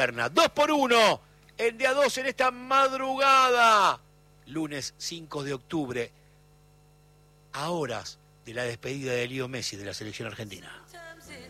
2-1 en día 2 en esta madrugada. Lunes 5 de octubre. A horas de la despedida de Leo Messi de la selección argentina.